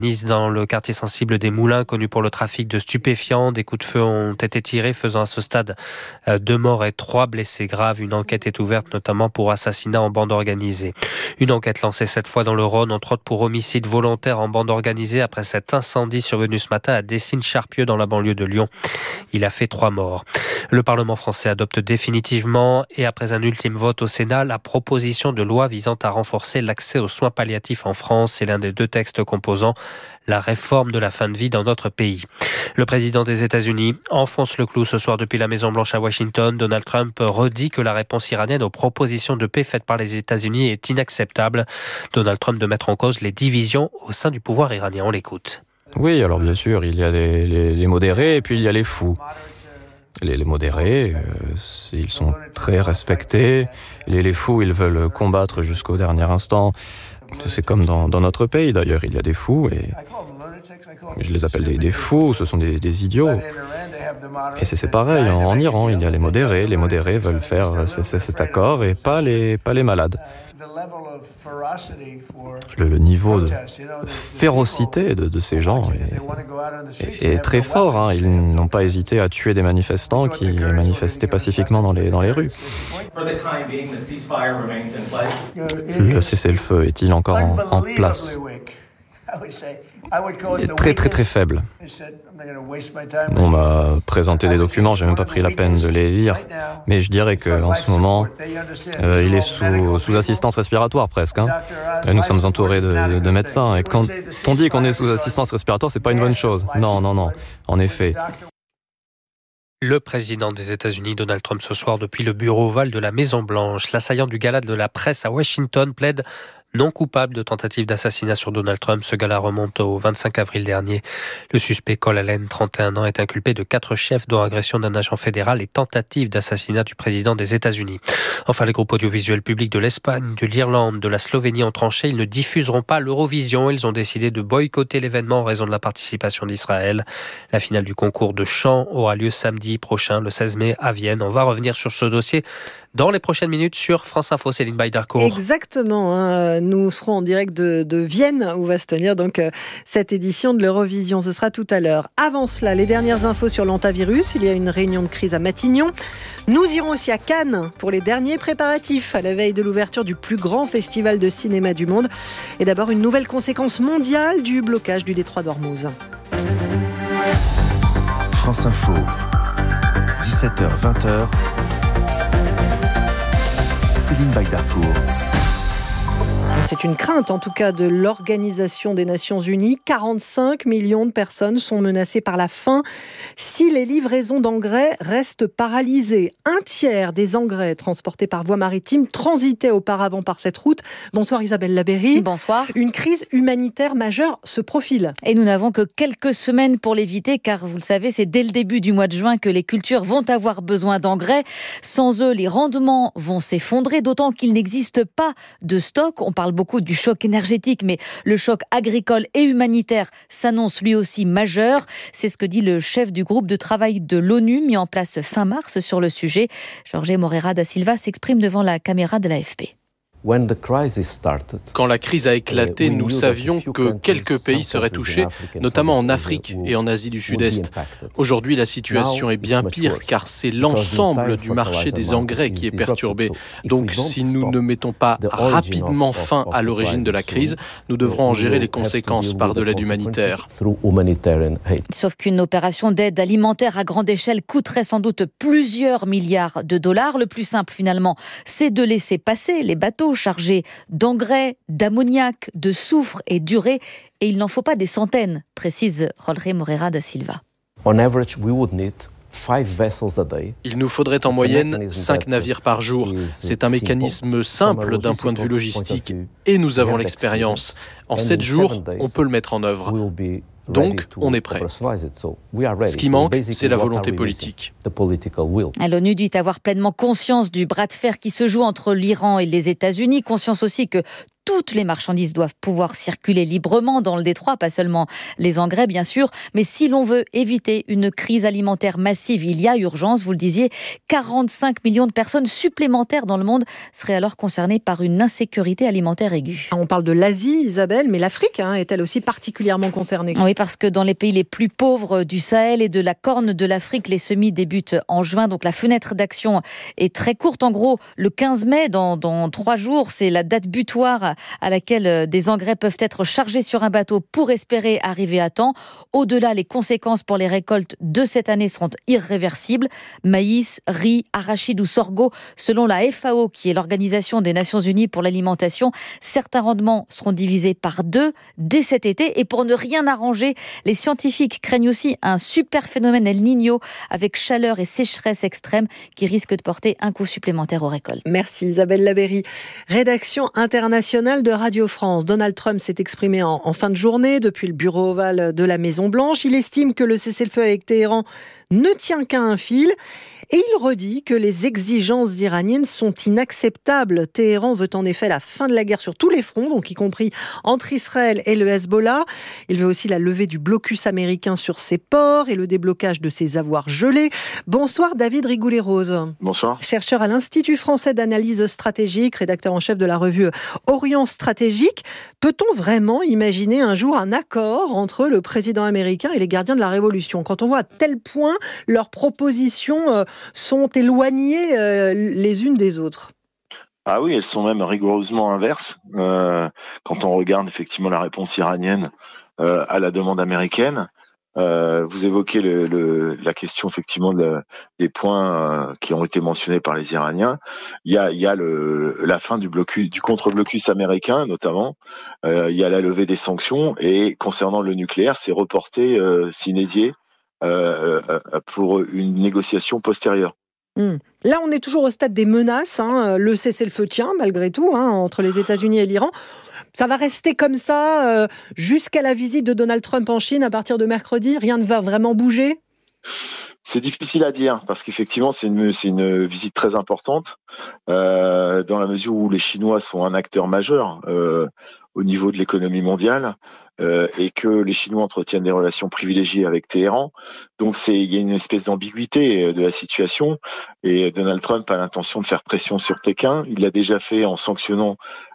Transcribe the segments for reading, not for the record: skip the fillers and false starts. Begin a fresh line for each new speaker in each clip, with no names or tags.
Nice, dans le quartier sensible des Moulins, connu pour le trafic de stupéfiants. Des coups de feu ont été tirés, faisant à ce stade 2 morts et 3 blessés graves. Une enquête est ouverte, notamment pour assassinat en bande organisée. Une enquête lancée cette fois dans le Rhône, entre autres pour homicide volontaire en bande organisée, après cet incendie survenu ce matin à Dessines-Charpieu, dans la banlieue de Lyon. Il a fait 3 morts. Le Parlement français adopte définitivement, et après un ultime vote au Sénat, la proposition de loi visant à renforcer l'accès aux soins palliatifs en France. C'est l'un des 2 textes composants la réforme de la fin de vie dans notre pays. Le président des États-Unis enfonce le clou ce soir depuis la Maison-Blanche à Washington. Donald Trump redit que la réponse iranienne aux propositions de paix faites par les États-Unis est inacceptable. Donald Trump de mettre en cause les divisions au sein du pouvoir iranien. On l'écoute.
Oui, alors bien sûr, il y a les modérés et puis il y a les fous. Les modérés, ils sont très respectés. Les fous, ils veulent combattre jusqu'au dernier instant. C'est comme dans notre pays d'ailleurs, il y a des fous et je les appelle des fous, ce sont des idiots. Et c'est pareil, en Iran, il y a les modérés. Les modérés veulent faire cet accord et pas les malades. Le niveau de férocité de ces gens est très fort. Hein. Ils n'ont pas hésité à tuer des manifestants qui manifestaient pacifiquement dans les rues. Le cessez-le-feu est-il encore en place ? Il est très très très faible. On m'a présenté des documents, j'ai même pas pris la peine de les lire, mais je dirais qu'en ce moment, il est sous assistance respiratoire presque. Hein. Et nous sommes entourés de médecins, et quand on dit qu'on est sous assistance respiratoire, c'est pas une bonne chose. Non, en effet.
Le président des États-Unis, Donald Trump, ce soir depuis le bureau ovale de la Maison-Blanche. L'assaillant du gala de la presse à Washington plaide non coupable de tentative d'assassinat sur Donald Trump. Ce gala remonte au 25 avril dernier. Le suspect Cole Allen, 31 ans, est inculpé de 4 chefs, dont agression d'un agent fédéral et tentative d'assassinat du président des États-Unis. Enfin, les groupes audiovisuels publics de l'Espagne, de l'Irlande, de la Slovénie ont tranché. Ils ne diffuseront pas l'Eurovision. Ils ont décidé de boycotter l'événement en raison de la participation d'Israël. La finale du concours de chant aura lieu samedi prochain, le 16 mai, à Vienne. On va revenir sur ce dossier dans les prochaines minutes sur France Info. Céline Baydarcourt.
Exactement. Nous serons en direct de Vienne, où va se tenir donc cette édition de l'Eurovision. Ce sera tout à l'heure. Avant cela, les dernières infos sur l'antavirus. Il y a une réunion de crise à Matignon. Nous irons aussi à Cannes pour les derniers préparatifs à la veille de l'ouverture du plus grand festival de cinéma du monde. Et d'abord, une nouvelle conséquence mondiale du blocage du détroit d'Ormuz.
France Info, 17h-20h. Céline Baydarcourt.
C'est une crainte, en tout cas, de l'Organisation des Nations Unies. 45 millions de personnes sont menacées par la faim si les livraisons d'engrais restent paralysées. 1/3 des engrais transportés par voie maritime transitaient auparavant par cette route. Bonsoir Isabelle Labeyrie.
Bonsoir.
Une crise humanitaire majeure se profile.
Et nous n'avons que quelques semaines pour l'éviter, car vous le savez, c'est dès le début du mois de juin que les cultures vont avoir besoin d'engrais. Sans eux, les rendements vont s'effondrer, d'autant qu'il n'existe pas de stock. On parle beaucoup du choc énergétique, mais le choc agricole et humanitaire s'annonce lui aussi majeur. C'est ce que dit le chef du groupe de travail de l'ONU mis en place fin mars sur le sujet. Jorge Moreira da Silva s'exprime devant la caméra de l'AFP.
Quand la crise a éclaté, nous savions que quelques pays seraient touchés, notamment en Afrique et en Asie du Sud-Est. Aujourd'hui, la situation est bien pire car c'est l'ensemble du marché des engrais qui est perturbé. Donc, si nous ne mettons pas rapidement fin à l'origine de la crise, nous devrons en gérer les conséquences par de l'aide humanitaire.
Sauf qu'une opération d'aide alimentaire à grande échelle coûterait sans doute plusieurs milliards de dollars. Le plus simple, finalement, c'est de laisser passer les bateaux chargés d'engrais, d'ammoniac, de soufre et d'urée. Et il n'en faut pas des centaines, précise Jorge Moreira da Silva.
Il nous faudrait en moyenne 5 navires par jour. C'est un mécanisme simple d'un point de vue logistique. Et nous avons l'expérience. En 7 jours, on peut le mettre en œuvre. Donc, on est prêt. Ce qui manque, c'est la volonté politique.
L'ONU dit avoir pleinement conscience du bras de fer qui se joue entre l'Iran et les États-Unis, conscience aussi que toutes les marchandises doivent pouvoir circuler librement dans le détroit, pas seulement les engrais bien sûr, mais si l'on veut éviter une crise alimentaire massive, il y a urgence, vous le disiez, 45 millions de personnes supplémentaires dans le monde seraient alors concernées par une insécurité alimentaire aiguë.
On parle de l'Asie, Isabelle, mais l'Afrique est-elle aussi particulièrement concernée ?
Oui, parce que dans les pays les plus pauvres du Sahel et de la Corne de l'Afrique, les semis débutent en juin, donc la fenêtre d'action est très courte. En gros, le 15 mai, dans 3 jours, c'est la date butoir à laquelle des engrais peuvent être chargés sur un bateau pour espérer arriver à temps. Au-delà, les conséquences pour les récoltes de cette année seront irréversibles. Maïs, riz, arachide ou sorgho, selon la FAO, qui est l'Organisation des Nations Unies pour l'alimentation, certains rendements seront divisés par 2 dès cet été. Et pour ne rien arranger, les scientifiques craignent aussi un super phénomène El Niño avec chaleur et sécheresse extrême qui risque de porter un coup supplémentaire aux récoltes.
Merci Isabelle Labeyrie. Rédaction internationale de Radio France. Donald Trump s'est exprimé en fin de journée depuis le bureau ovale de la Maison-Blanche. Il estime que le cessez-le-feu avec Téhéran ne tient qu'à un fil. Et il redit que les exigences iraniennes sont inacceptables. Téhéran veut en effet la fin de la guerre sur tous les fronts, donc y compris entre Israël et le Hezbollah. Il veut aussi la levée du blocus américain sur ses ports et le déblocage de ses avoirs gelés. Bonsoir David Rigoulet-Rose.
Bonsoir.
Chercheur à l'Institut français d'analyse stratégique, rédacteur en chef de la revue Orient Stratégique. Peut-on vraiment imaginer un jour un accord entre le président américain et les gardiens de la Révolution ? Quand on voit à tel point leurs propositions sont éloignées les unes des autres.
Ah oui, elles sont même rigoureusement inverses. Quand on regarde effectivement la réponse iranienne à la demande américaine, vous évoquez la question effectivement des points qui ont été mentionnés par les Iraniens. Il y a la fin du contre-blocus américain notamment. Il y a la levée des sanctions et concernant le nucléaire, c'est reporté sine die pour une négociation postérieure.
Là, on est toujours au stade des menaces. Le cessez-le-feu tient, malgré tout, entre les États-Unis et l'Iran. Ça va rester comme ça jusqu'à la visite de Donald Trump en Chine à partir de mercredi. Rien ne va vraiment bouger ?
C'est difficile à dire parce qu'effectivement, c'est une visite très importante dans la mesure où les Chinois sont un acteur majeur au niveau de l'économie mondiale. Et que les Chinois entretiennent des relations privilégiées avec Téhéran. Donc il y a une espèce d'ambiguïté de la situation et Donald Trump a l'intention de faire pression sur Pékin. Il l'a déjà fait en sanctionnant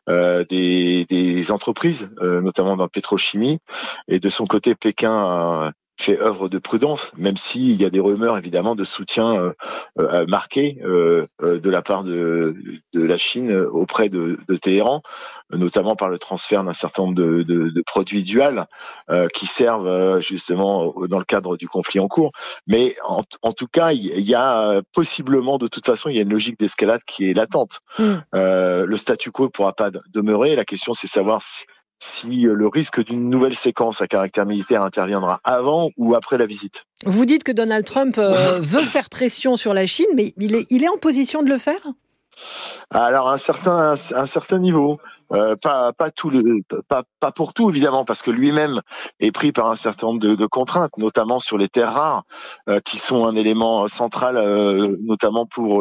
des entreprises, notamment dans la pétrochimie. Et de son côté, Pékin fait œuvre de prudence, même s'il y a des rumeurs évidemment de soutien marqué de la part de la Chine auprès de Téhéran, notamment par le transfert d'un certain nombre de produits duals qui servent justement dans le cadre du conflit en cours. Mais en tout cas, il y a possiblement, de toute façon, il y a une logique d'escalade qui est latente. Le statu quo ne pourra pas demeurer. La question, c'est savoir si le risque d'une nouvelle séquence à caractère militaire interviendra avant ou après la visite.
Vous dites que Donald Trump veut faire pression sur la Chine, mais il est en position de le faire ?
Alors un certain niveau, pas pour tout évidemment, parce que lui-même est pris par un certain nombre de contraintes, notamment sur les terres rares, qui sont un élément central, notamment pour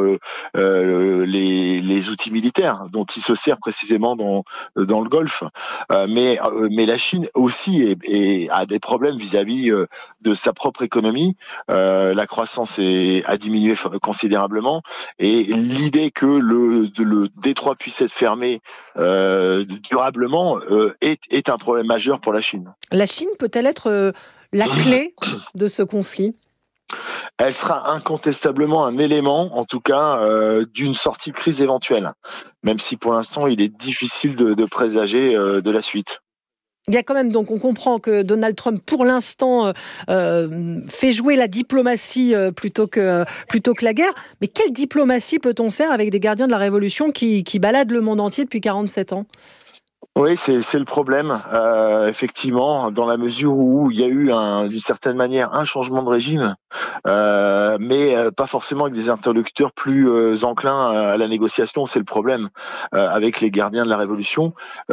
les outils militaires dont il se sert précisément dans le Golfe. Mais la Chine aussi a des problèmes vis-à-vis de sa propre économie. La croissance a diminué considérablement et l'idée que le détroit puisse être fermé durablement est un problème majeur pour la Chine.
La Chine peut-elle être la clé de ce conflit ?
Elle sera incontestablement un élément, en tout cas, d'une sortie de crise éventuelle, même si pour l'instant il est difficile de présager de la suite.
Il y a quand même, donc on comprend que Donald Trump, pour l'instant, fait jouer la diplomatie plutôt que la guerre. Mais quelle diplomatie peut-on faire avec des gardiens de la Révolution qui baladent le monde entier depuis 47 ans ?
Oui, c'est le problème, effectivement, dans la mesure où il y a eu d'une certaine manière un changement de régime, mais pas forcément avec des interlocuteurs plus enclins à la négociation. C'est le problème avec les gardiens de la révolution,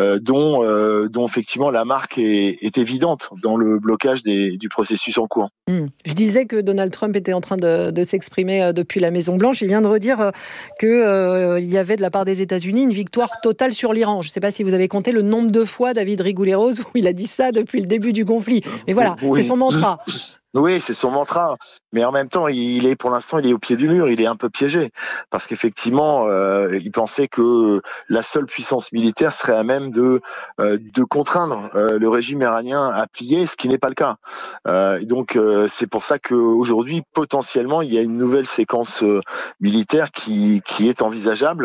dont effectivement la marque est évidente dans le blocage du processus en cours.
Je disais que Donald Trump était en train de s'exprimer depuis la Maison-Blanche. Il vient de redire qu'il y avait de la part des États-Unis une victoire totale sur l'Iran. Je ne sais pas si vous avez compté le nombre de fois, David Rigoulet-Rose, où il a dit ça depuis le début du conflit. Mais voilà, c'est son mantra.
Oui, c'est son mantra, mais en même temps, pour l'instant, il est au pied du mur, il est un peu piégé, parce qu'effectivement, il pensait que la seule puissance militaire serait à même de contraindre le régime iranien à plier, ce qui n'est pas le cas. Donc, c'est pour ça qu'aujourd'hui, potentiellement, il y a une nouvelle séquence militaire qui est envisageable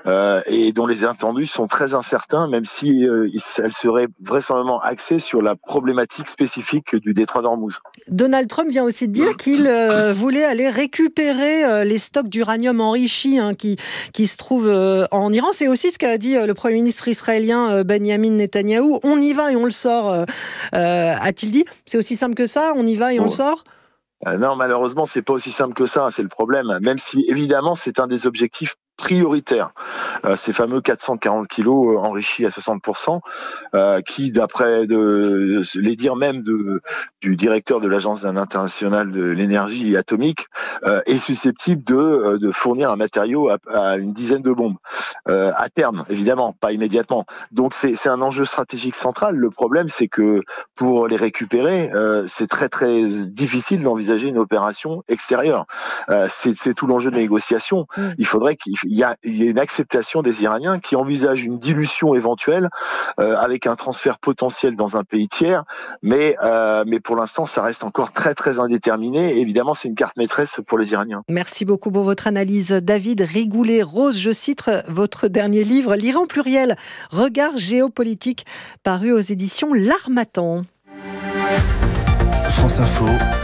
et dont les attendus sont très incertains, même si elle serait vraisemblablement axée sur la problématique spécifique du détroit d'Ormuz.
Donald Trump vient aussi de dire qu'il voulait aller récupérer les stocks d'uranium enrichi qui se trouvent en Iran. C'est aussi ce qu'a dit le Premier ministre israélien Benjamin Netanyahou. On y va et on le sort, a-t-il dit. C'est aussi simple que ça, on y va et on le sort ?
Non, malheureusement, c'est pas aussi simple que ça, c'est le problème. Même si, évidemment, c'est un des objectifs prioritaires. Ces fameux 440 kilos enrichis à 60%, qui, d'après les dires même du directeur de l'Agence internationale de l'énergie atomique, est susceptible de fournir un matériau à une dizaine de bombes. À terme, évidemment, pas immédiatement. Donc c'est un enjeu stratégique central. Le problème, c'est que pour les récupérer, c'est très très difficile d'envisager une opération extérieure. C'est tout l'enjeu de la négociation. Il faudrait qu'il y ait une acceptation des Iraniens qui envisagent une dilution éventuelle avec un transfert potentiel dans un pays tiers, mais pour l'instant, ça reste encore très très indéterminé. Et évidemment, c'est une carte maîtresse pour les Iraniens.
Merci beaucoup pour votre analyse, David Rigoulet-Rose. Je cite votre dernier livre, L'Iran pluriel, regard géopolitique, paru aux éditions L'Harmattan.
France Info.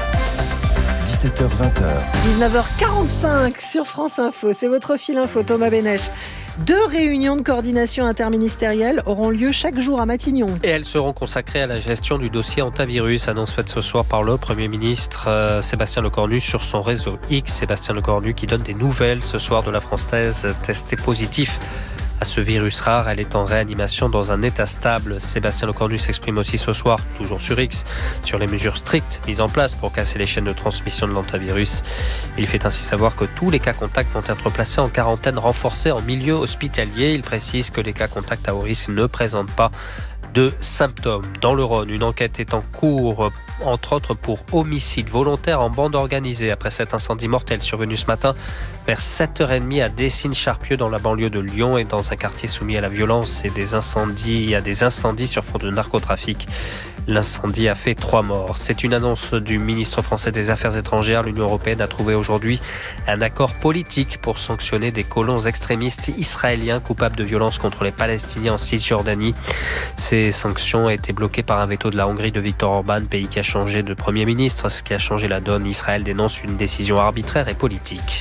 17h-20h.
19h45 sur France Info. C'est votre fil info, Thomas Bénèche. 2 réunions de coordination interministérielle auront lieu chaque jour à Matignon.
Et elles seront consacrées à la gestion du dossier hantavirus, annonce faite ce soir par le Premier ministre Sébastien Lecornu sur son réseau X. Sébastien Lecornu qui donne des nouvelles ce soir de la Française testée positif à ce virus rare. Elle est en réanimation dans un état stable. Sébastien Lecornu s'exprime aussi ce soir, toujours sur X, sur les mesures strictes mises en place pour casser les chaînes de transmission de l'hantavirus. Il fait ainsi savoir que tous les cas contacts vont être placés en quarantaine renforcée en milieu hospitalier. Il précise que les cas contacts à haut risque ne présentent pas de symptômes. Dans le Rhône, une enquête est en cours, entre autres pour homicide volontaire en bande organisée, après cet incendie mortel survenu ce matin vers 7h30 à Dessines-Charpieu dans la banlieue de Lyon et dans un quartier soumis à la violence et des incendies sur fond de narcotrafic. L'incendie a fait 3 morts. C'est une annonce du ministre français des Affaires étrangères. L'Union européenne a trouvé aujourd'hui un accord politique pour sanctionner des colons extrémistes israéliens coupables de violences contre les Palestiniens en Cisjordanie. Ces sanctions ont été bloquées par un veto de la Hongrie de Viktor Orban, pays qui a changé de Premier ministre. Ce qui a changé la donne, Israël dénonce une décision arbitraire et politique.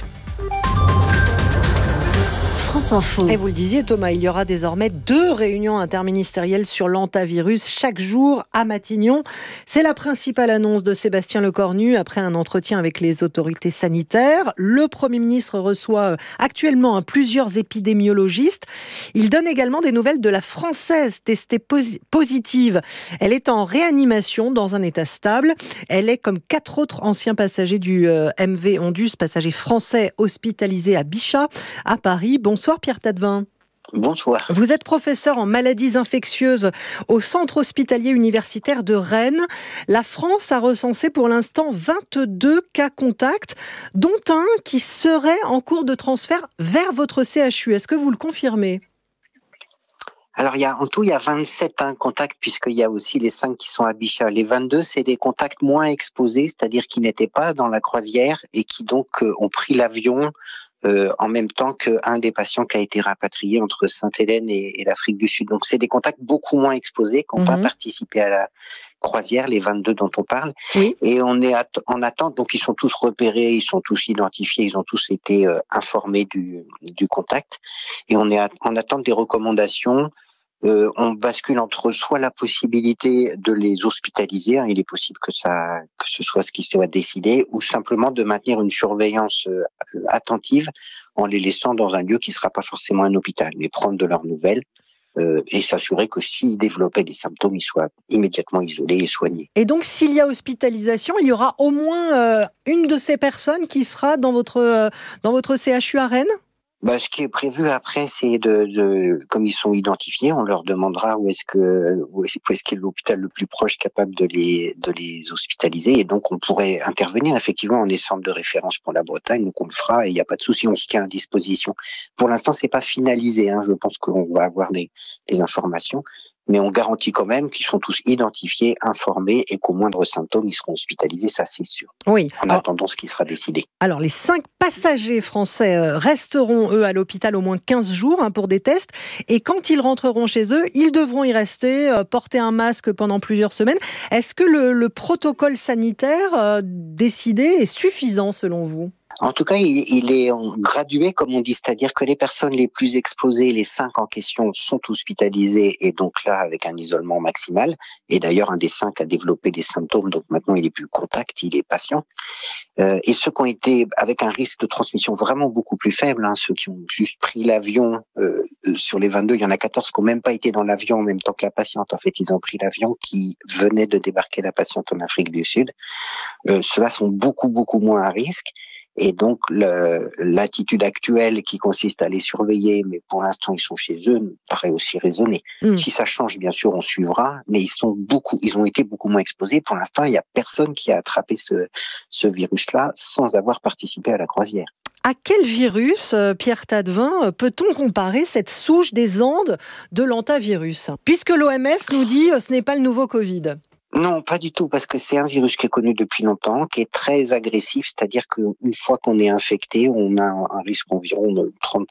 France Info.
Et vous le disiez, Thomas, il y aura désormais 2 réunions interministérielles sur l'hantavirus chaque jour à Matignon. C'est la principale annonce de Sébastien Lecornu après un entretien avec les autorités sanitaires. Le Premier ministre reçoit actuellement plusieurs épidémiologistes. Il donne également des nouvelles de la Française testée positive. Elle est en réanimation dans un état stable. Elle est comme 4 autres anciens passagers du MV Ondus, passagers français hospitalisés à Bichat, à Paris. Bonsoir Pierre Tadevin.
Bonsoir.
Vous êtes professeur en maladies infectieuses au Centre hospitalier universitaire de Rennes. La France a recensé pour l'instant 22 cas contacts, dont un qui serait en cours de transfert vers votre CHU. Est-ce que vous le confirmez ?
Alors, en tout, il y a 27 contacts, puisqu'il y a aussi les 5 qui sont à Bichat. Les 22, c'est des contacts moins exposés, c'est-à-dire qui n'étaient pas dans la croisière et qui donc ont pris l'avion en même temps qu'un des patients qui a été rapatrié entre Sainte-Hélène et l'Afrique du Sud. Donc, c'est des contacts beaucoup moins exposés, qui n'ont pas participé à la croisière, les 22 dont on parle. Oui. Et on est en attente, donc ils sont tous repérés, ils sont tous identifiés, ils ont tous été informés du contact. Et on est en attente des recommandations on bascule entre soit la possibilité de les hospitaliser, il est possible que ce soit ce qui soit décidé, ou simplement de maintenir une surveillance attentive en les laissant dans un lieu qui ne sera pas forcément un hôpital, mais prendre de leurs nouvelles et s'assurer que s'ils développaient des symptômes, ils soient immédiatement isolés et soignés.
Et donc, s'il y a hospitalisation, il y aura au moins une de ces personnes qui sera dans votre CHU à Rennes ?
Ce qui est prévu après, c'est comme ils sont identifiés, on leur demandera où est-ce qu'est l'hôpital le plus proche capable de les hospitaliser, et donc on pourrait intervenir effectivement en centre de référence pour la Bretagne, donc on le fera et il n'y a pas de souci, on se tient à disposition. Pour l'instant, c'est pas finalisé, je pense qu'on va avoir les informations. Mais on garantit quand même qu'ils sont tous identifiés, informés et qu'au moindre symptôme, ils seront hospitalisés, ça c'est sûr.
Oui.
En attendant ce qui sera décidé.
Alors, les 5 passagers français resteront, eux, à l'hôpital au moins 15 jours pour des tests. Et quand ils rentreront chez eux, ils devront y rester, porter un masque pendant plusieurs semaines. Est-ce que le protocole sanitaire décidé est suffisant selon vous ?
En tout cas, il est gradué, comme on dit, c'est-à-dire que les personnes les plus exposées, les 5 en question, sont hospitalisées et donc là avec un isolement maximal. Et d'ailleurs, un des 5 a développé des symptômes, donc maintenant il est plus contact, il est patient. Et ceux qui ont été avec un risque de transmission vraiment beaucoup plus faible, ceux qui ont juste pris l'avion, sur les 22, il y en a 14 qui n'ont même pas été dans l'avion en même temps que la patiente. En fait, ils ont pris l'avion qui venait de débarquer la patiente en Afrique du Sud. Ceux-là sont beaucoup, beaucoup moins à risque. Et donc, l'attitude actuelle qui consiste à les surveiller, mais pour l'instant, ils sont chez eux, me paraît aussi raisonnée. Si ça change, bien sûr, on suivra, mais ils ont été beaucoup moins exposés. Pour l'instant, il n'y a personne qui a attrapé ce virus-là sans avoir participé à la croisière.
À quel virus, Pierre Tadevin, peut-on comparer cette souche des Andes de l'hantavirus ? Puisque l'OMS nous dit ce n'est pas le nouveau Covid.
Non, pas du tout, parce que c'est un virus qui est connu depuis longtemps, qui est très agressif, c'est-à-dire qu'une fois qu'on est infecté, on a un risque environ de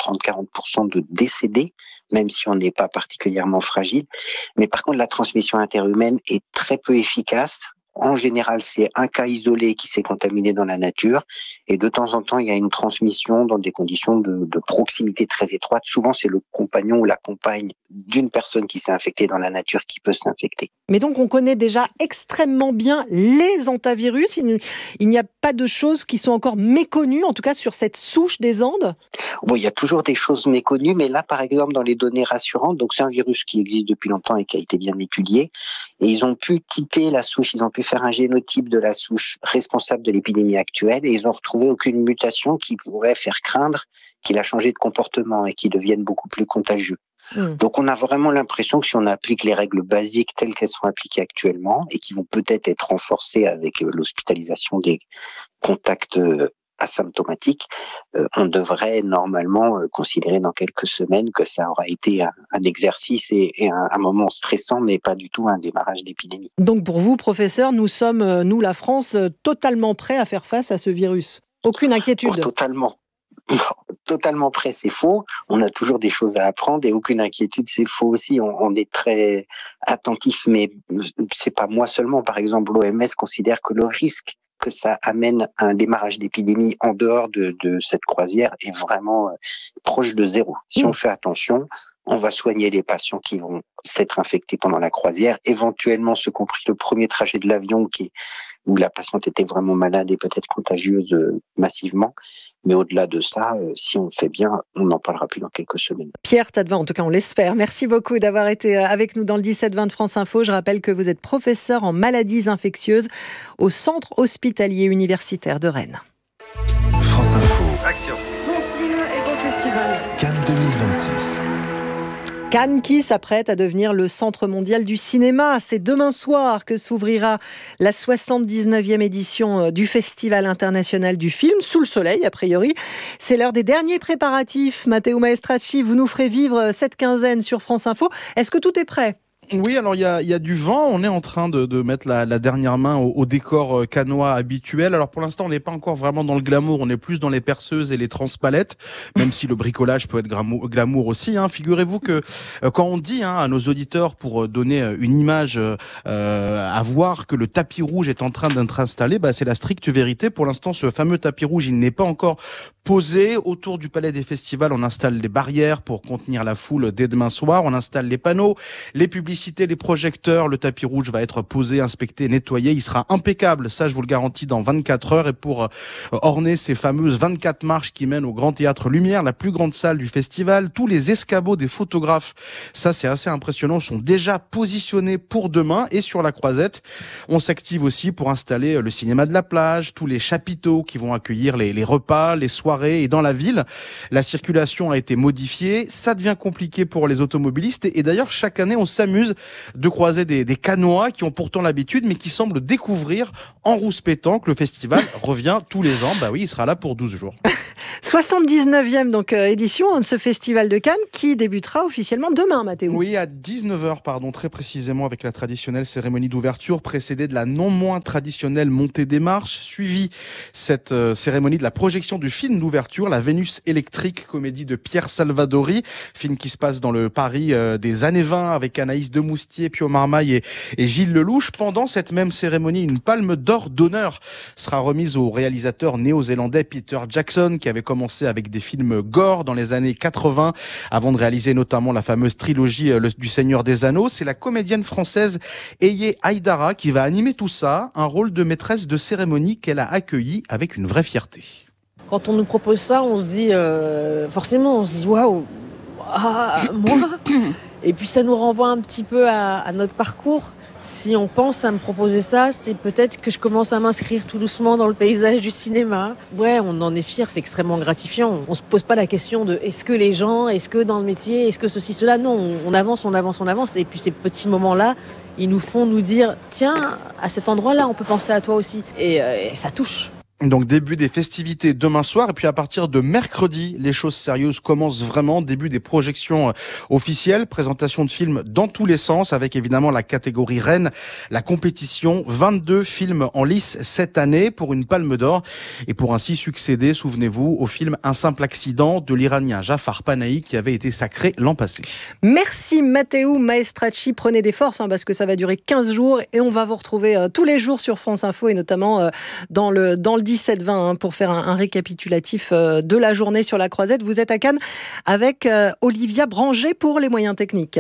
30-40% de décédés, même si on n'est pas particulièrement fragile. Mais par contre, la transmission interhumaine est très peu efficace. En général, c'est un cas isolé qui s'est contaminé dans la nature et de temps en temps, il y a une transmission dans des conditions de proximité très étroite. Souvent, c'est le compagnon ou la compagne d'une personne qui s'est infectée dans la nature qui peut s'infecter.
Mais donc, on connaît déjà extrêmement bien les hantavirus. Il n'y a pas de choses qui sont encore méconnues, en tout cas sur cette souche des Andes.
Bon, il y a toujours des choses méconnues, mais là, par exemple, dans les données rassurantes, donc c'est un virus qui existe depuis longtemps et qui a été bien étudié, et ils ont pu typer la souche, ils ont pu faire un génotype de la souche responsable de l'épidémie actuelle, et ils n'ont retrouvé aucune mutation qui pourrait faire craindre qu'il a changé de comportement et qu'il devienne beaucoup plus contagieux. Donc on a vraiment l'impression que si on applique les règles basiques telles qu'elles sont appliquées actuellement et qui vont peut-être être renforcées avec l'hospitalisation des contacts asymptomatiques, on devrait normalement considérer dans quelques semaines que ça aura été un exercice et un moment stressant, mais pas du tout un démarrage d'épidémie.
Donc pour vous, professeur, nous sommes, nous la France, totalement prêts à faire face à ce virus. Aucune inquiétude.
Totalement prêt, c'est faux. On a toujours des choses à apprendre et aucune inquiétude, c'est faux aussi. On est très attentif, mais c'est pas moi seulement. Par exemple, l'OMS considère que le risque que ça amène à un démarrage d'épidémie en dehors de cette croisière est vraiment proche de zéro. Si on fait attention, on va soigner les patients qui vont s'être infectés pendant la croisière, éventuellement ceux qui ont pris le premier trajet de l'avion où la patiente était vraiment malade et peut-être contagieuse massivement. Mais au-delà de ça, si on le fait bien, on n'en parlera plus dans quelques semaines.
Pierre Tadevin, en tout cas on l'espère. Merci beaucoup d'avoir été avec nous dans le 17-20 de France Info. Je rappelle que vous êtes professeur en maladies infectieuses au Centre hospitalier universitaire de Rennes.
France Info.
Action.
Cannes 2026.
Cannes qui s'apprête à devenir le centre mondial du cinéma. C'est demain soir que s'ouvrira la 79e édition du Festival international du film, sous le soleil a priori. C'est l'heure des derniers préparatifs. Matteo Maestracci, vous nous ferez vivre cette quinzaine sur France Info. Est-ce que tout est prêt ?
Oui, alors il y a du vent. On est en train de mettre la dernière main au décor cannois habituel. Alors pour l'instant, on n'est pas encore vraiment dans le glamour. On est plus dans les perceuses et les transpalettes, même si le bricolage peut être glamour aussi. Figurez-vous que quand on dit à nos auditeurs, pour donner une image à voir, que le tapis rouge est en train d'être installé, c'est la stricte vérité. Pour l'instant, ce fameux tapis rouge, il n'est pas encore posé. Autour du Palais des Festivals, on installe les barrières pour contenir la foule dès demain soir. On installe les panneaux, les publicités, les projecteurs. Le tapis rouge va être posé, inspecté, nettoyé. Il sera impeccable, ça je vous le garantis, dans 24 heures. Et pour orner ces fameuses 24 marches qui mènent au Grand Théâtre Lumière, la plus grande salle du festival, tous les escabeaux des photographes, ça c'est assez impressionnant, sont déjà positionnés pour demain. Et sur la Croisette, on s'active aussi pour installer le cinéma de la plage, tous les chapiteaux qui vont accueillir les repas, les soirées. Et dans la ville, la circulation a été modifiée. Ça devient compliqué pour les automobilistes. Et d'ailleurs, chaque année, on s'amuse de croiser des cannois qui ont pourtant l'habitude, mais qui semblent découvrir en rouspétant que le festival revient tous les ans. Oui, il sera là pour 12 jours.
79e donc édition de ce festival de Cannes qui débutera officiellement demain, Mathéo.
Oui, à 19h, très précisément, avec la traditionnelle cérémonie d'ouverture, précédée de la non moins traditionnelle montée des marches, suivie cette cérémonie de la projection du film d'ouverture, La Vénus électrique, comédie de Pierre Salvadori, film qui se passe dans le Paris des années 20 avec Anaïs Demoustier, Pio Marmaille et Gilles Lelouch. Pendant cette même cérémonie, une palme d'or d'honneur sera remise au réalisateur néo-zélandais Peter Jackson, qui avait commencé avec des films gore dans les années 80, avant de réaliser notamment la fameuse trilogie du Seigneur des Anneaux. C'est la comédienne française Eye Aïdara qui va animer tout ça, un rôle de maîtresse de cérémonie qu'elle a accueilli avec une vraie fierté.
Quand on nous propose ça, on se dit, forcément, on se dit waouh, moi. Et puis ça nous renvoie un petit peu à notre parcours. Si on pense à me proposer ça, c'est peut-être que je commence à m'inscrire tout doucement dans le paysage du cinéma. Ouais, on en est fiers, c'est extrêmement gratifiant. On se pose pas la question de est-ce que les gens, est-ce que dans le métier, est-ce que ceci, cela. Non, on avance. Et puis ces petits moments-là, ils nous font nous dire tiens, à cet endroit-là, on peut penser à toi aussi. Et ça touche.
Donc début des festivités demain soir, et puis à partir de mercredi, les choses sérieuses commencent vraiment. Début des projections officielles, présentation de films dans tous les sens, avec évidemment la catégorie reine, la compétition. 22 films en lice cette année pour une palme d'or, et pour ainsi succéder, souvenez-vous, au film Un simple accident de l'Iranien Jafar Panahi qui avait été sacré l'an passé.
Merci Matteo Maestracci, prenez des forces parce que ça va durer 15 jours et on va vous retrouver tous les jours sur France Info et notamment dans le 17-20 pour faire un récapitulatif de la journée sur la Croisette. Vous êtes à Cannes avec Olivia Branger pour les moyens techniques.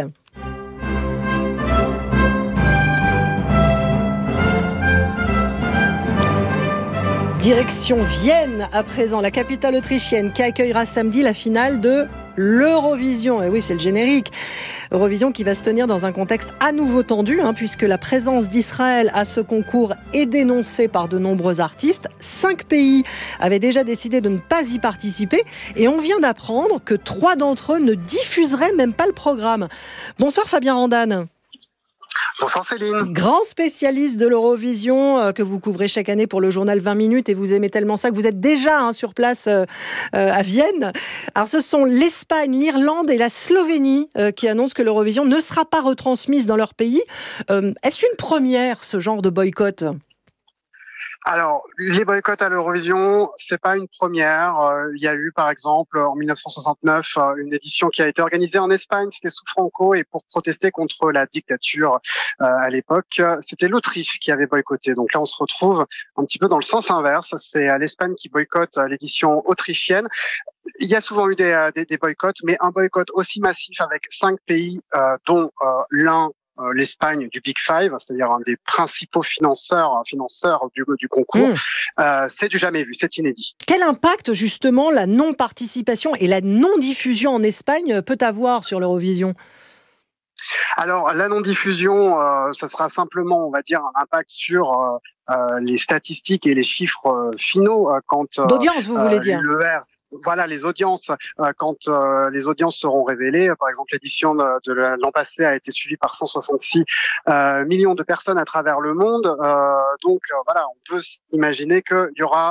Direction Vienne à présent, la capitale autrichienne qui accueillera samedi la finale de l'Eurovision. Et oui, c'est le générique. Eurovision qui va se tenir dans un contexte à nouveau tendu, puisque la présence d'Israël à ce concours est dénoncée par de nombreux artistes. 5 pays avaient déjà décidé de ne pas y participer et on vient d'apprendre que 3 d'entre eux ne diffuseraient même pas le programme. Bonsoir Fabien Randane.
Bonsoir Céline.
Grand spécialiste de l'Eurovision que vous couvrez chaque année pour le journal 20 minutes et vous aimez tellement ça que vous êtes déjà sur place à Vienne. Alors ce sont l'Espagne, l'Irlande et la Slovénie qui annoncent que l'Eurovision ne sera pas retransmise dans leur pays. Est-ce une première, ce genre de boycott ?
Alors, les boycotts à l'Eurovision, c'est pas une première. Il y a eu, par exemple, en 1969, une édition qui a été organisée en Espagne, c'était sous Franco, et pour protester contre la dictature à l'époque, c'était l'Autriche qui avait boycotté. Donc là, on se retrouve un petit peu dans le sens inverse. C'est l'Espagne qui boycotte l'édition autrichienne. Il y a souvent eu des boycotts, mais un boycott aussi massif avec 5 pays, dont l'un l'Espagne du Big Five, c'est-à-dire un des principaux financeurs du concours, c'est du jamais vu, c'est inédit.
Quel impact justement la non-participation et la non-diffusion en Espagne peut avoir sur l'Eurovision ?
Alors la non-diffusion, ça sera simplement, on va dire, un impact sur les statistiques et les chiffres finaux
d'audience, vous voulez dire.
Voilà, les audiences, quand les audiences seront révélées, par exemple l'édition de l'an passé a été suivie par 166 millions de personnes à travers le monde, donc voilà, on peut imaginer qu'il y aura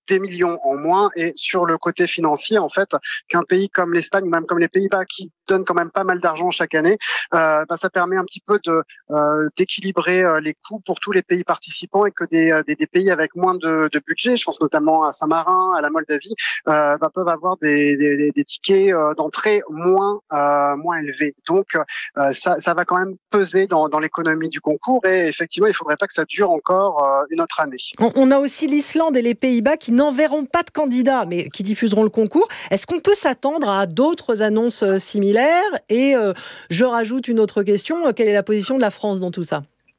des millions en moins. Et sur le côté financier, en fait, qu'un pays comme l'Espagne ou même comme les Pays-Bas qui donnent quand même pas mal d'argent chaque année, ça permet un petit peu d'équilibrer les coûts pour tous les pays participants et que des pays avec moins de budget, je pense notamment à Saint-Marin, à la Moldavie, peuvent avoir des tickets d'entrée moins élevés. Donc ça va quand même peser dans l'économie du concours et effectivement il faudrait pas que ça dure encore une autre année.
On a aussi l'Islande et les Pays-Bas qui n'enverront pas de candidats mais qui diffuseront le concours. Est-ce qu'on peut s'attendre à d'autres annonces similaires? Et je rajoute une autre question, quelle est la position de la France dans tout ça?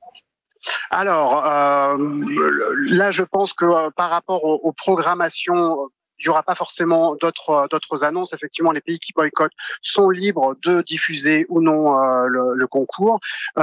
Alors là je pense que par rapport aux programmations, il n'y aura pas forcément d'autres annonces. Effectivement, les pays qui boycottent sont libres de diffuser ou non le concours.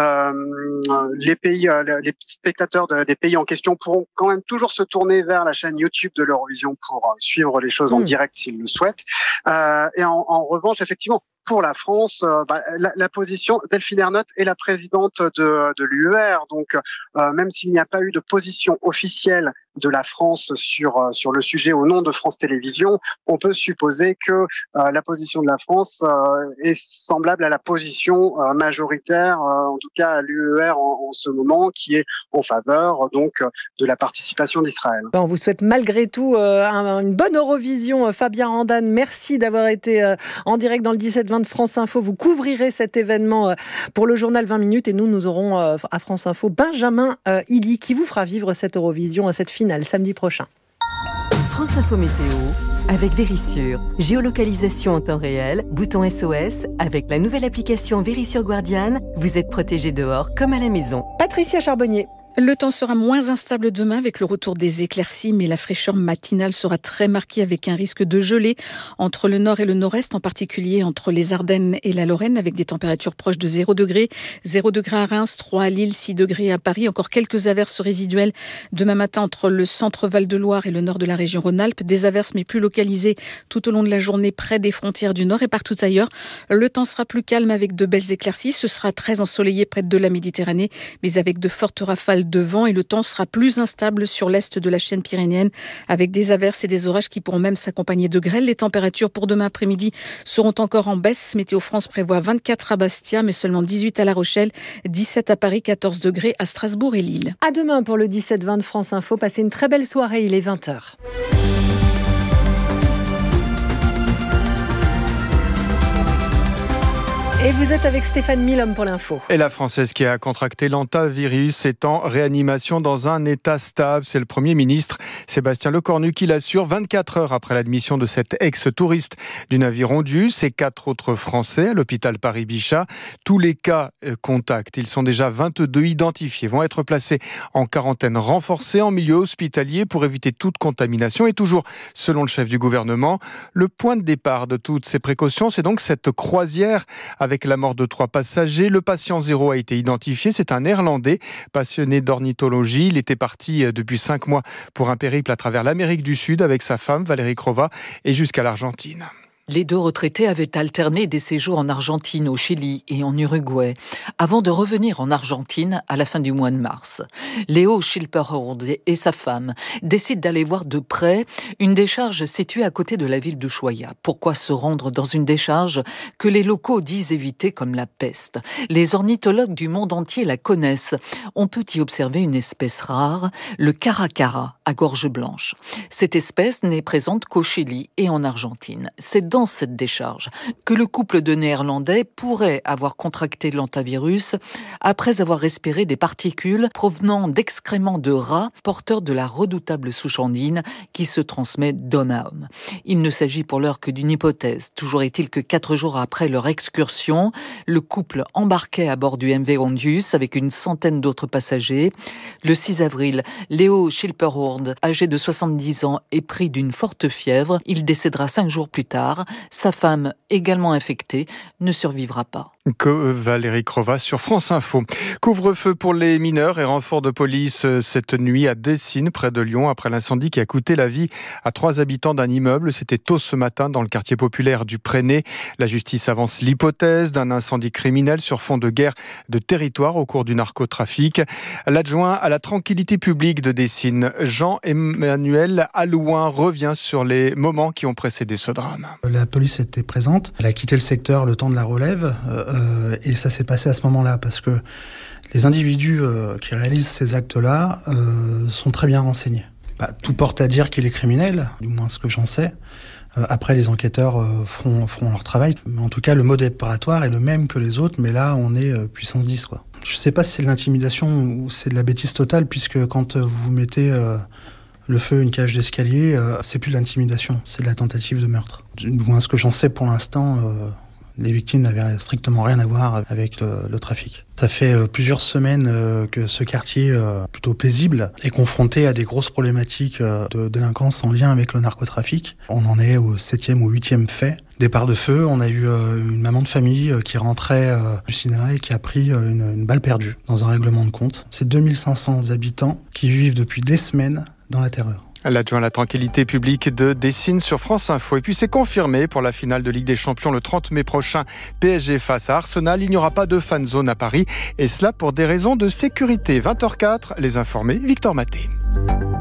Les spectateurs des pays en question pourront quand même toujours se tourner vers la chaîne YouTube de l'Eurovision pour suivre les choses en direct s'ils le souhaitent. Et en revanche, effectivement, pour la France, la position, Delphine Ernotte est la présidente de l'UER, donc même s'il n'y a pas eu de position officielle de la France sur le sujet au nom de France Télévisions, on peut supposer que la position de la France est semblable à la position majoritaire, en tout cas à l'UER en ce moment, qui est en faveur donc de la participation d'Israël.
On vous souhaite malgré tout une bonne Eurovision. Fabien Randan, merci d'avoir été en direct dans le 17-20 de France Info. Vous couvrirez cet événement pour le journal 20 minutes et nous aurons à France Info Benjamin Illy qui vous fera vivre cette Eurovision à cette finale samedi prochain.
France Info Météo avec Vérissure. Géolocalisation en temps réel, bouton SOS. Avec la nouvelle application Vérissure Guardian, vous êtes protégé dehors comme à la maison.
Patricia Charbonnier.
Le temps sera moins instable demain avec le retour des éclaircies, mais la fraîcheur matinale sera très marquée avec un risque de gelée entre le nord et le nord-est, en particulier entre les Ardennes et la Lorraine, avec des températures proches de 0 degré. 0 degré à Reims, 3 à Lille, 6 degrés à Paris. Encore quelques averses résiduelles demain matin entre le centre Val-de-Loire et le nord de la région Rhône-Alpes. Des averses mais plus localisées tout au long de la journée près des frontières du nord et partout ailleurs. Le temps sera plus calme avec de belles éclaircies. Ce sera très ensoleillé près de la Méditerranée, mais avec de fortes rafales de vent et le temps sera plus instable sur l'est de la chaîne pyrénéenne avec des averses et des orages qui pourront même s'accompagner de grêle. Les températures pour demain après-midi seront encore en baisse. Météo France prévoit 24 à Bastia, mais seulement 18 à La Rochelle, 17 à Paris, 14 degrés à Strasbourg et Lille.
À demain pour le 17-20 de France Info. Passez une très belle soirée, il est 20h. Et vous êtes avec Stéphane Milhomme pour l'info.
Et la Française qui a contracté l'hantavirus est en réanimation dans un état stable. C'est le Premier ministre Sébastien Lecornu qui l'assure 24 heures après l'admission de cet ex-touriste du navire Ondius et 4 autres Français à l'hôpital Paris-Bichat. Tous les cas contacts, ils sont déjà 22 identifiés, vont être placés en quarantaine renforcée en milieu hospitalier pour éviter toute contamination. Et toujours, selon le chef du gouvernement, le point de départ de toutes ces précautions, c'est donc cette croisière avec la mort de 3 passagers. Le patient 0 a été identifié. C'est un Néerlandais passionné d'ornithologie. Il était parti depuis 5 mois pour un périple à travers l'Amérique du Sud avec sa femme Valérie Crova et jusqu'à l'Argentine.
Les 2 retraités avaient alterné des séjours en Argentine, au Chili et en Uruguay, avant de revenir en Argentine à la fin du mois de mars. Léo Schilperhorn et sa femme décident d'aller voir de près une décharge située à côté de la ville d'Ushuaia. Pourquoi se rendre dans une décharge que les locaux disent éviter comme la peste? Les ornithologues du monde entier la connaissent. On peut y observer une espèce rare, le caracara à gorge blanche. Cette espèce n'est présente qu'au Chili et en Argentine. C'est dans cette décharge que le couple de Néerlandais pourrait avoir contracté l'hantavirus après avoir respiré des particules provenant d'excréments de rats porteurs de la redoutable souche andine qui se transmet d'homme à homme. Il ne s'agit pour l'heure que d'une hypothèse. Toujours est-il que 4 jours après leur excursion, le couple embarquait à bord du MV Ondius avec une centaine d'autres passagers. Le 6 avril, Léo Schilperhorn, âgé de 70 ans, est pris d'une forte fièvre. Il décédera 5 jours plus tard. Loire. Sa femme, également infectée, ne survivra pas.
Valérie Crova sur France Info. Couvre-feu pour les mineurs et renfort de police cette nuit à Dessines, près de Lyon, après l'incendie qui a coûté la vie à 3 habitants d'un immeuble. C'était tôt ce matin dans le quartier populaire du Préné. La justice avance l'hypothèse d'un incendie criminel sur fond de guerre de territoire au cours du narcotrafic. L'adjoint à la tranquillité publique de Dessines, Jean-Emmanuel Allouin, revient sur les moments qui ont précédé ce drame.
La police était présente, elle a quitté le secteur le temps de la relève. Et ça s'est passé à ce moment-là parce que les individus qui réalisent ces actes-là sont très bien renseignés. Tout porte à dire qu'il est criminel, du moins ce que j'en sais. Après, les enquêteurs feront leur travail. Mais en tout cas, le mode opératoire est le même que les autres, mais là, on est puissance 10, quoi. Je ne sais pas si c'est de l'intimidation ou c'est de la bêtise totale, puisque quand vous mettez le feu, une cage d'escalier, c'est plus de l'intimidation, c'est de la tentative de meurtre. Du moins, ce que j'en sais pour l'instant... Les victimes n'avaient strictement rien à voir avec le trafic. Ça fait plusieurs semaines que ce quartier, plutôt paisible, est confronté à des grosses problématiques de délinquance en lien avec le narcotrafic. On en est au 7e ou 8e fait. Départ de feu, on a eu une maman de famille qui rentrait du cinéma et qui a pris une balle perdue dans un règlement de compte. C'est 2500 habitants qui vivent depuis des semaines dans la terreur.
L'adjoint à la tranquillité publique de Dessines sur France Info. Et puis c'est confirmé pour la finale de Ligue des Champions le 30 mai prochain. PSG face à Arsenal. Il n'y aura pas de fan zone à Paris. Et cela pour des raisons de sécurité. 20h04, les informés, Victor Maté.